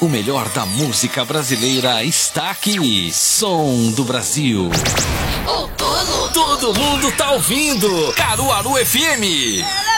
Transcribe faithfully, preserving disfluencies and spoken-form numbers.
O melhor da música brasileira está aqui. Som do Brasil. Outono. Todo mundo tá ouvindo. Caruaru F M.